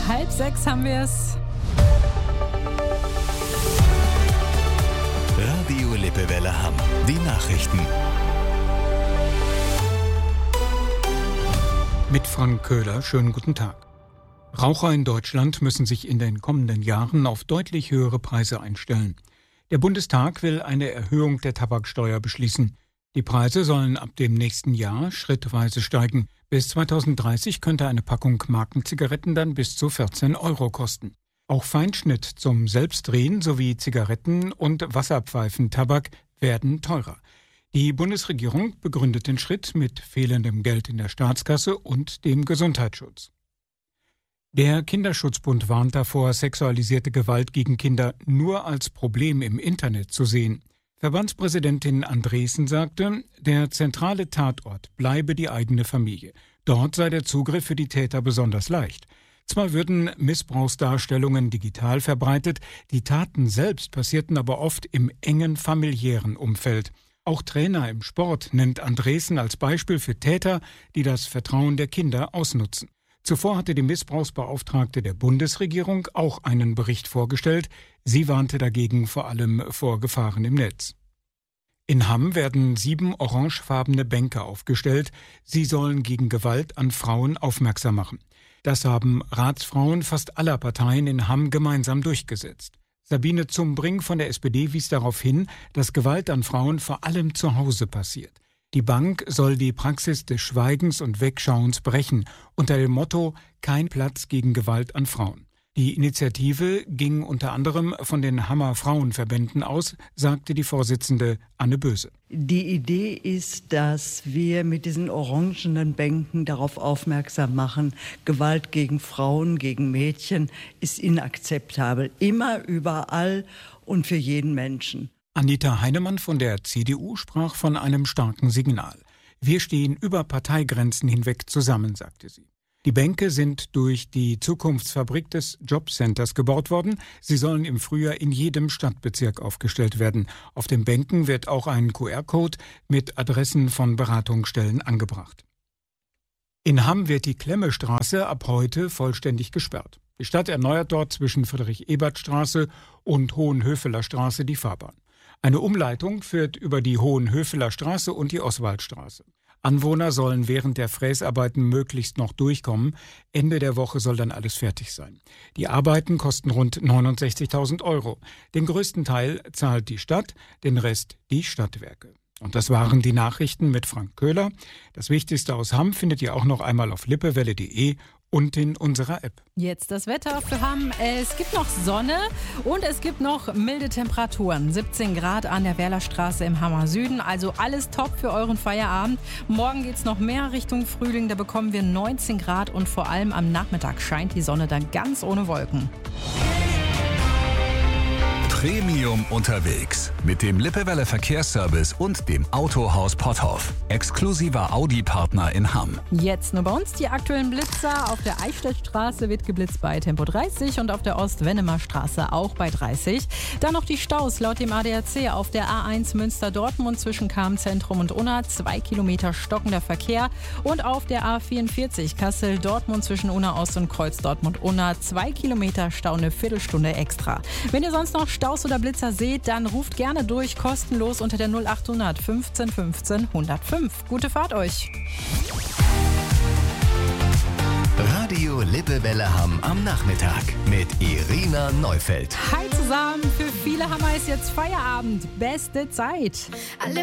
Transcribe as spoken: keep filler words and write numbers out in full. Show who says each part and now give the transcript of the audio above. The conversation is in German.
Speaker 1: Halb sechs haben wir es.
Speaker 2: Radio Lippewelle Hamm. Die Nachrichten.
Speaker 3: Mit Frank Köhler, schönen guten Tag. Raucher in Deutschland müssen sich in den kommenden Jahren auf deutlich höhere Preise einstellen. Der Bundestag will eine Erhöhung der Tabaksteuer beschließen. Die Preise sollen ab dem nächsten Jahr schrittweise steigen. Bis zweitausenddreißig könnte eine Packung Markenzigaretten dann bis zu vierzehn Euro kosten. Auch Feinschnitt zum Selbstdrehen sowie Zigaretten und Wasserpfeifentabak werden teurer. Die Bundesregierung begründet den Schritt mit fehlendem Geld in der Staatskasse und dem Gesundheitsschutz. Der Kinderschutzbund warnt davor, sexualisierte Gewalt gegen Kinder nur als Problem im Internet zu sehen. Verbandspräsidentin Andresen sagte, der zentrale Tatort bleibe die eigene Familie. Dort sei der Zugriff für die Täter besonders leicht. Zwar würden Missbrauchsdarstellungen digital verbreitet, die Taten selbst passierten aber oft im engen familiären Umfeld. Auch Trainer im Sport nennt Andresen als Beispiel für Täter, die das Vertrauen der Kinder ausnutzen. Zuvor hatte die Missbrauchsbeauftragte der Bundesregierung auch einen Bericht vorgestellt. Sie warnte dagegen vor allem vor Gefahren im Netz. In Hamm werden sieben orangefarbene Bänke aufgestellt. Sie sollen gegen Gewalt an Frauen aufmerksam machen. Das haben Ratsfrauen fast aller Parteien in Hamm gemeinsam durchgesetzt. Sabine Zumbring von der S P D wies darauf hin, dass Gewalt an Frauen vor allem zu Hause passiert. Die Bank soll die Praxis des Schweigens und Wegschauens brechen, unter dem Motto »Kein Platz gegen Gewalt an Frauen«. Die Initiative ging unter anderem von den Hammer Frauenverbänden aus, sagte die Vorsitzende Anne Böse.
Speaker 4: Die Idee ist, dass wir mit diesen orangenen Bänken darauf aufmerksam machen, Gewalt gegen Frauen, gegen Mädchen ist inakzeptabel. Immer, überall und für jeden Menschen.
Speaker 3: Anita Heinemann von der C D U sprach von einem starken Signal. Wir stehen über Parteigrenzen hinweg zusammen, sagte sie. Die Bänke sind durch die Zukunftsfabrik des Jobcenters gebaut worden. Sie sollen im Frühjahr in jedem Stadtbezirk aufgestellt werden. Auf den Bänken wird auch ein Q R-Code mit Adressen von Beratungsstellen angebracht. In Hamm wird die Klemmestraße ab heute vollständig gesperrt. Die Stadt erneuert dort zwischen Friedrich-Ebert-Straße und Hohenhöfeler Straße die Fahrbahn. Eine Umleitung führt über die Hohenhöfeler Straße und die Oswaldstraße. Anwohner sollen während der Fräsarbeiten möglichst noch durchkommen. Ende der Woche soll dann alles fertig sein. Die Arbeiten kosten rund neunundsechzigtausend Euro. Den größten Teil zahlt die Stadt, den Rest die Stadtwerke. Und das waren die Nachrichten mit Frank Köhler. Das Wichtigste aus Hamm findet ihr auch noch einmal auf lippewelle punkt de und in unserer App.
Speaker 1: Jetzt das Wetter für Hamm. Es gibt noch Sonne und es gibt noch milde Temperaturen. siebzehn Grad an der Werlerstraße im Hammer Süden. Also alles top für euren Feierabend. Morgen geht es noch mehr Richtung Frühling. Da bekommen wir neunzehn Grad und vor allem am Nachmittag scheint die Sonne dann ganz ohne Wolken.
Speaker 2: Premium unterwegs mit dem Lippewelle Verkehrsservice und dem Autohaus Potthoff. Exklusiver Audi-Partner in Hamm.
Speaker 1: Jetzt nur bei uns die aktuellen Blitzer. Auf der Eichstättstraße wird geblitzt bei Tempo dreißig und auf der Ost-Wennemer-Straße auch bei dreißig. Dann noch die Staus laut dem A D A C auf der A eins Münster-Dortmund zwischen Cham-Zentrum und Unna. Zwei Kilometer stockender Verkehr. Und auf der A vierundvierzig Kassel-Dortmund zwischen Unna Ost und Kreuz-Dortmund-Unna. Zwei Kilometer Stau, eine Viertelstunde extra. Wenn ihr sonst noch Staus oder Blitzer seht, dann ruft gerne durch, kostenlos unter der null achthundert fünfzehn fünfzehn hundertfünf. Gute Fahrt euch!
Speaker 2: Radio Lippewelle Hamm am Nachmittag mit Irina Neufeld.
Speaker 1: Hi zusammen, für viele Hammer ist jetzt Feierabend. Beste Zeit.